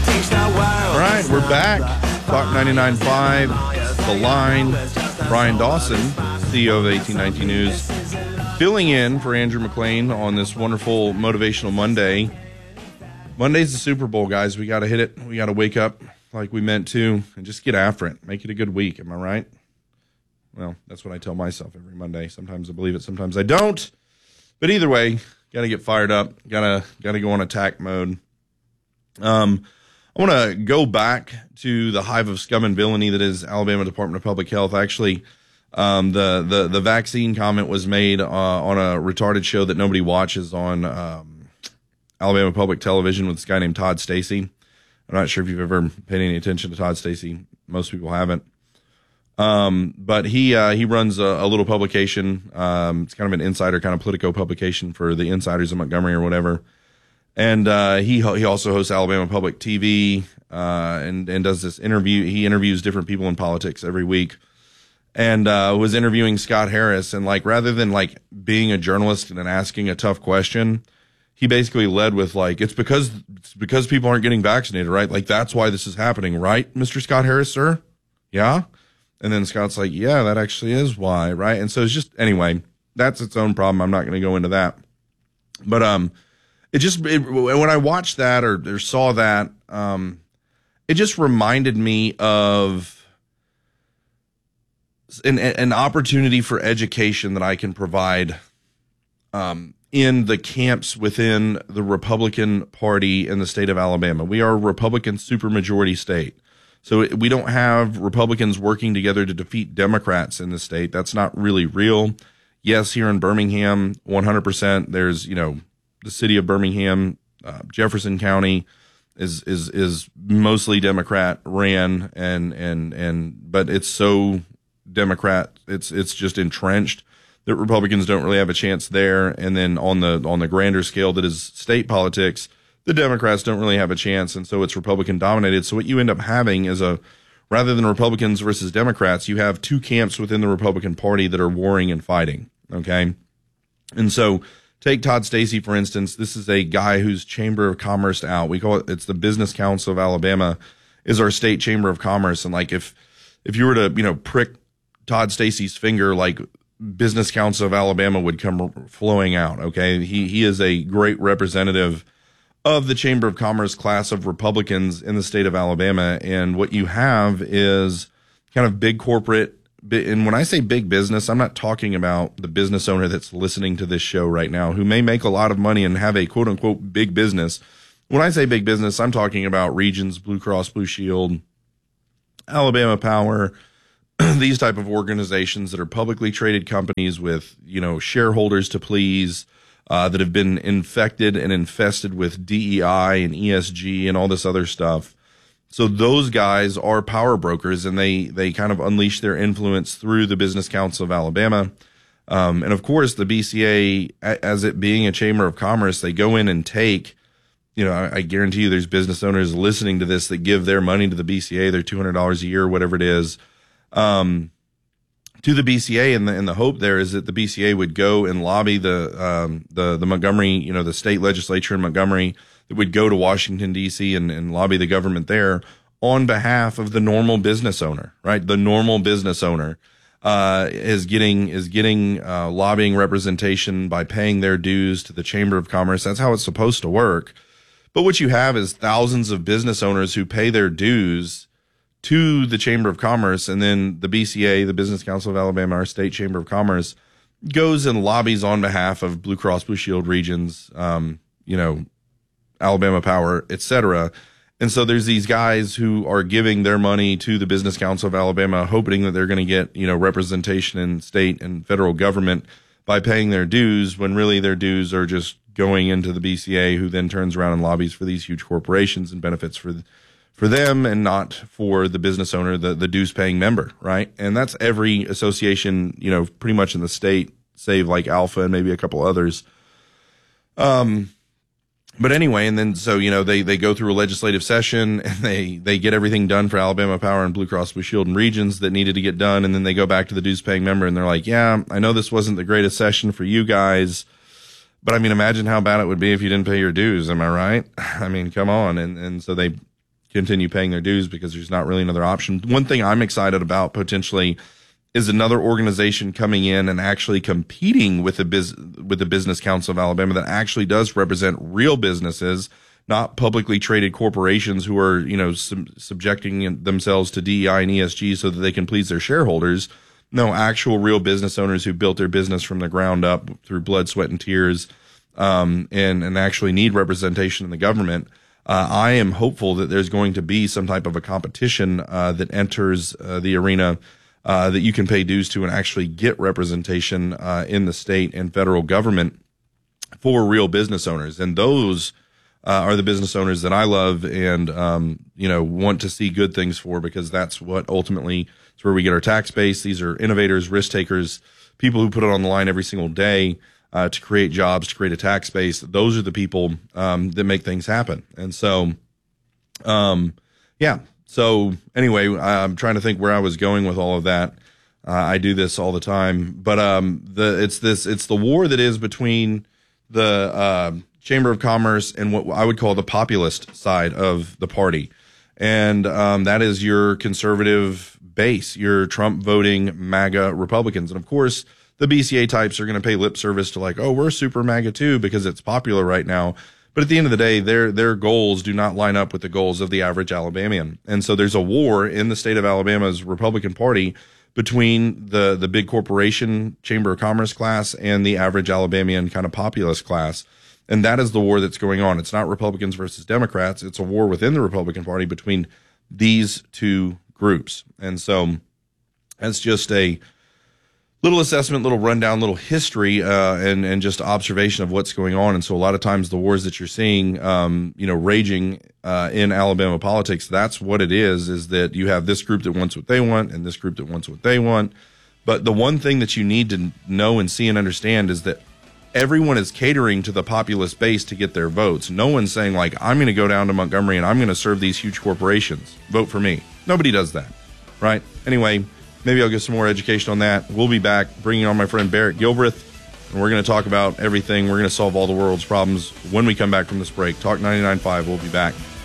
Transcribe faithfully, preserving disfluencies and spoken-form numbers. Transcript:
All right, we're back. Talk ninety-nine point five, The Line. Brian Dawson, C E O of eighteen nineteen News, filling in for Andrew McLean on this wonderful Motivational Monday. Monday's the Super Bowl, guys. We got to hit it. We got to wake up like we meant to and just get after it. Make it a good week. Am I right? Well, that's what I tell myself every Monday. Sometimes I believe it, sometimes I don't. But either way, got to get fired up. Got to got to go on attack mode. Um, I want to go back to the hive of scum and villainy that is Alabama Department of Public Health. Actually, um, the, the, the vaccine comment was made uh, on a retarded show that nobody watches on um, Alabama Public Television with this guy named Todd Stacy. I'm not sure if you've ever paid any attention to Todd Stacy. Most people haven't. Um, but he uh, he runs a, a little publication. Um, it's kind of an insider, kind of Politico publication for the insiders of Montgomery or whatever. And uh, he he also hosts Alabama Public T V uh, and and does this interview. He interviews different people in politics every week, and uh, was interviewing Scott Harris. And like rather than like being a journalist and asking a tough question, he basically led with like it's because it's because people aren't getting vaccinated, right? Like that's why this is happening, right, Mister Scott Harris, sir? Yeah. And then Scott's like, yeah, that actually is why, right? And so it's just anyway, that's its own problem. I'm not going to go into that, but um. It just, it, when I watched that or, or saw that, um, it just reminded me of an, an opportunity for education that I can provide, um, in the camps within the Republican Party in the state of Alabama. We are a Republican supermajority state. So we don't have Republicans working together to defeat Democrats in the state. That's not really real. Yes, here in Birmingham, one hundred percent, there's, you know, the city of Birmingham, uh, Jefferson County is, is, is mostly Democrat ran and, and, and, but it's so Democrat, it's, it's just entrenched that Republicans don't really have a chance there. And then on the, on the grander scale that is state politics, the Democrats don't really have a chance. And so it's Republican dominated. So what you end up having is a, rather than Republicans versus Democrats, you have two camps within the Republican Party that are warring and fighting. Okay. And so, take Todd Stacy, for instance. This is a guy whose Chamber of Commerce out. We call it, it's the Business Council of Alabama is our state Chamber of Commerce. And like, if, if you were to, you know, prick Todd Stacy's finger, like Business Council of Alabama would come flowing out. Okay. He, he is a great representative of the Chamber of Commerce class of Republicans in the state of Alabama. And what you have is kind of big corporate. And when I say big business, I'm not talking about the business owner that's listening to this show right now who may make a lot of money and have a quote unquote big business. When I say big business, I'm talking about Regions, Blue Cross Blue Shield, Alabama Power, these type of organizations that are publicly traded companies with, you know, shareholders to please, uh, that have been infected and infested with D E I and E S G and all this other stuff. So those guys are power brokers, and they, they kind of unleash their influence through the Business Council of Alabama. Um, and of course, the B C A, as it being a chamber of commerce, they go in and take, you know, I, I guarantee you there's business owners listening to this that give their money to the B C A, their two hundred dollars a year, whatever it is, um, to the B C A. And the, and the hope there is that the B C A would go and lobby the, um, the, the Montgomery, you know, the state legislature in Montgomery, that would go to Washington, D C and, and lobby the government there on behalf of the normal business owner, right? The normal business owner, uh, is getting, is getting, uh, lobbying representation by paying their dues to the Chamber of Commerce. That's how it's supposed to work. But what you have is thousands of business owners who pay their dues to the Chamber of Commerce. And then the B C A, the Business Council of Alabama, our state Chamber of Commerce, goes and lobbies on behalf of Blue Cross Blue Shield Regions, um, you know, Alabama Power, et cetera. And so there's these guys who are giving their money to the Business Council of Alabama, hoping that they're going to get, you know, representation in state and federal government by paying their dues, when really their dues are just going into the B C A, who then turns around and lobbies for these huge corporations and benefits for for them and not for the business owner, the, the dues paying member, right? And that's every association, you know, pretty much in the state, save like Alpha and maybe a couple others. Um, But anyway, and then so, you know, they, they go through a legislative session and they, they get everything done for Alabama Power and Blue Cross Blue Shield and Regions that needed to get done. And then they go back to the dues paying member and they're like, yeah, I know this wasn't the greatest session for you guys, but I mean, imagine how bad it would be if you didn't pay your dues. Am I right? I mean, come on. And, and so they, continue paying their dues because there's not really another option. One thing I'm excited about potentially is another organization coming in and actually competing with the biz, with the Business Council of Alabama that actually does represent real businesses, not publicly traded corporations who are, you know, sub- subjecting themselves to D E I and E S G so that they can please their shareholders. No, actual real business owners who built their business from the ground up through blood, sweat, and tears, um, and, and actually need representation in the government. Uh, I am hopeful that there's going to be some type of a competition uh, that enters uh, the arena uh, that you can pay dues to and actually get representation uh, in the state and federal government for real business owners. And those uh, are the business owners that I love and, um, you know, want to see good things for, because that's what ultimately is where we get our tax base. These are innovators, risk takers, people who put it on the line every single day uh, to create jobs, to create a tax base. Those are the people um, that make things happen. And so, um, yeah. So anyway, I'm trying to think where I was going with all of that. Uh, I do this all the time, but um, the it's this it's the war that is between the uh, Chamber of Commerce and what I would call the populist side of the party, and um, that is your conservative base, your Trump voting MAGA Republicans, and of course the B C A types are going to pay lip service to like, oh, we're super MAGA too because it's popular right now. But at the end of the day, their their goals do not line up with the goals of the average Alabamian. And so there's a war in the state of Alabama's Republican Party between the, the big corporation Chamber of Commerce class and the average Alabamian kind of populist class. And that is the war that's going on. It's not Republicans versus Democrats. It's a war within the Republican Party between these two groups. And so that's just a little assessment, little rundown, little history, uh, and, and just observation of what's going on. And so a lot of times the wars that you're seeing, um, you know, raging, uh, in Alabama politics, that's what it is, is that you have this group that wants what they want and this group that wants what they want. But the one thing that you need to know and see and understand is that everyone is catering to the populist base to get their votes. No one's saying like, I'm going to go down to Montgomery and I'm going to serve these huge corporations. Vote for me. Nobody does that. Right? Anyway, maybe I'll get some more education on that. We'll be back bringing on my friend Barrett Gilbreth, and we're going to talk about everything. We're going to solve all the world's problems when we come back from this break. Talk ninety-nine point five. We'll be back.